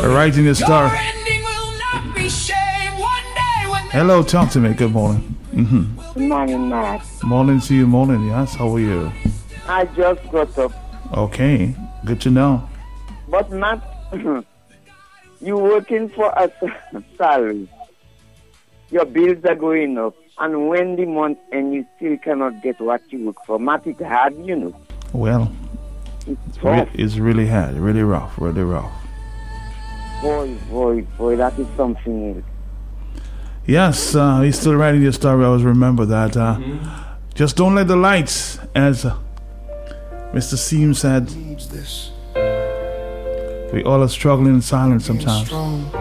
Writing your star. Hello, talk to me. Good morning. Good morning, Matt. Morning to you, morning. Yes, how are you? I just got up. Okay, good to know. But Matt, you working for a salary. Your bills are going up. And when the month and you still cannot get what you work for. Matt, it's hard, you know. Well, it's really hard, really rough. Boy, that is something else. Yes, he's still writing your story. I always remember that. Just don't let the lights, as Mr. Seam said. We all are struggling in silence sometimes.